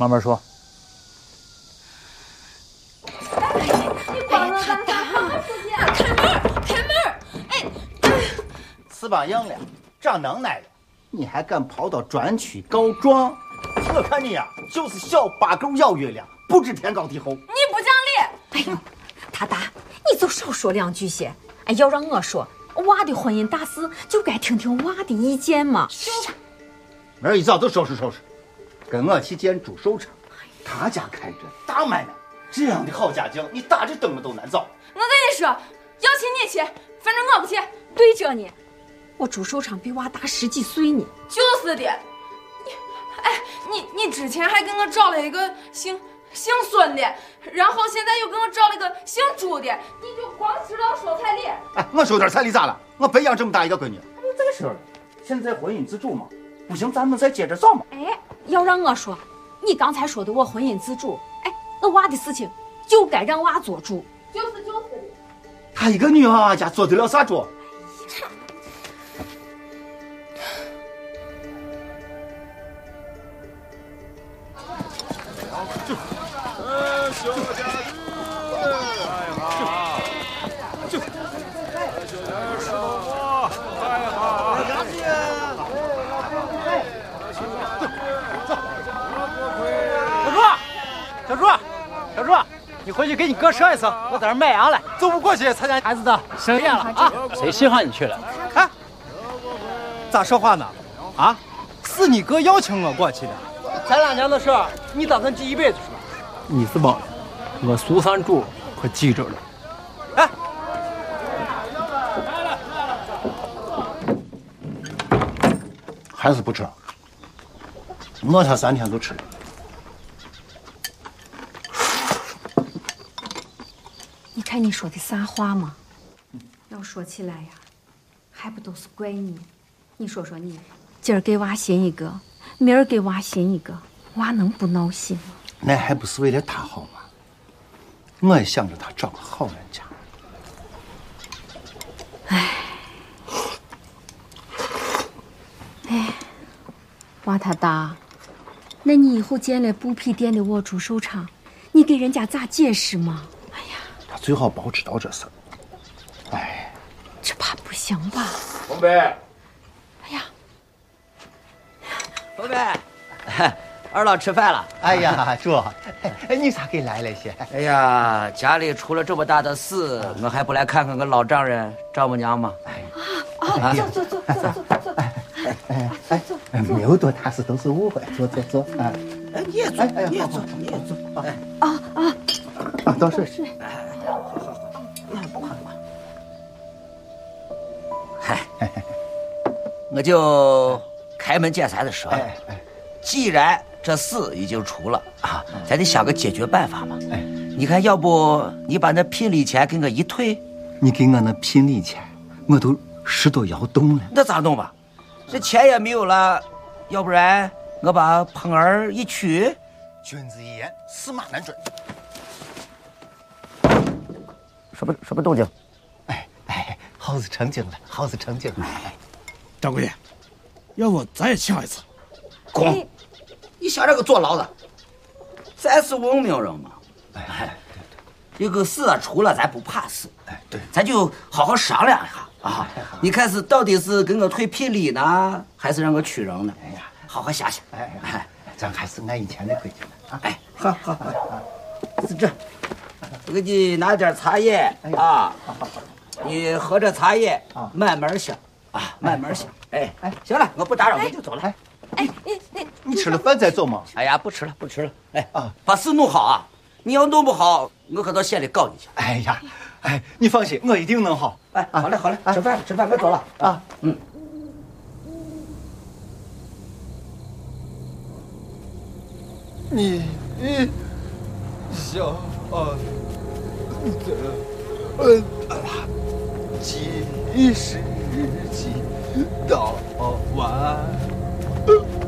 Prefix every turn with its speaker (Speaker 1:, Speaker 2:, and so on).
Speaker 1: 慢慢说。
Speaker 2: 你帮着咱干啥，书记？开门！哎，
Speaker 3: 翅膀硬了，长能耐了，你还敢跑到专区告状？我看你呀，就是小八狗咬月亮，不知天高地厚。
Speaker 2: 你不讲理！哎呦，他达，你就少说两句些。哎，要让我说，娃的婚姻大事就该听听娃的意见嘛。
Speaker 3: 明儿一早就收拾收拾，跟我去见朱寿昌，他家开着大买卖，这样的好家境，你打着灯笼都难找。
Speaker 2: 我跟你说，要请你去，反正我不去。对着你，我朱寿昌比娃大10几岁呢。就是的。你之前还给我找了一个姓孙的，然后现在又给我找了一个姓朱的，你就光知道说彩礼。
Speaker 3: 哎，我收点彩礼咋了？我白养这么大一个闺女。你再说了，现在婚姻自主嘛，不行，咱们再接着找嘛。
Speaker 2: 哎，要让我说，你刚才说的我婚姻自主，哎，我娃的事情就该让娃做主。就是的。
Speaker 3: 她一个女娃娃家做得了啥主？
Speaker 4: 小家具，太好！就小点石头锅，太好！
Speaker 1: 小朱，你回去给你哥说一声，我在这卖羊了，走不过去参加孩子的盛宴了啊！谁喜欢你去了？
Speaker 5: 哎，咋说话呢？啊，是你哥邀请我过去的。
Speaker 1: 咱俩娘的事儿，你打算记一辈子是吧？你是忘了，我苏三柱可记着了。
Speaker 5: 哎，
Speaker 3: 还是不吃？我才3天都吃了。
Speaker 2: 你看你说的啥话嘛？要说起来呀，还不都是怪你？你说说你，今儿给娃寻一个，明儿给娃寻一个，娃能不闹心吗？
Speaker 3: 那还不是为了他好吗？我也想着他找个好人家。
Speaker 2: 哎，娃他大，那你以后见了布匹店的我朱寿昌，你给人家咋解释嘛？哎呀，
Speaker 3: 他最好别知道这事儿。哎，
Speaker 2: 这怕不行吧？
Speaker 4: 红贝，
Speaker 2: 哎呀，
Speaker 6: 宝贝，二老吃饭了。
Speaker 3: 哎呀，主，你咋给来了些？
Speaker 6: 哎呀，家里出了这么大的事，我还不来看看个老丈人丈母娘吗？
Speaker 2: 坐。
Speaker 3: 没有多大事，都是误会。坐。哎，
Speaker 6: 你也坐，你也坐。
Speaker 3: 啊，倒是。
Speaker 6: 嗨，我就开门见山的说，既然这事已经出了啊，咱得想个解决办法嘛。你看，要不你把那聘礼钱给我一退？
Speaker 3: 你给我那聘礼钱，我都10多摇动了。
Speaker 6: 那咋弄吧？这钱也没有了，要不然我把碰儿一娶。
Speaker 3: 君子一言，驷马难追。
Speaker 6: 什么动静？
Speaker 3: 耗子成精了，
Speaker 5: 掌柜的，要不咱也请一次？
Speaker 6: 滚！你想这个坐牢的？咱是文明人嘛。这个事出了，咱不怕死。
Speaker 3: 对，
Speaker 6: 咱就好好商量一下啊！你看是到底是给我退聘礼呢，还是让我娶人呢？好好想想。
Speaker 3: 咱还是按以前的规矩呢。
Speaker 6: 好，是这，我给你拿点茶叶啊。你喝着茶叶，慢慢想啊，慢慢想。行了，我不打扰，我就走了。
Speaker 3: 你吃了饭再走吗？
Speaker 6: 哎呀，不吃了。把事弄好啊！你要弄不好，我可到县里告你去。
Speaker 3: 你放心，我一定弄好。
Speaker 6: 好嘞，吃饭，我走了啊。
Speaker 4: 你想几时起到晚？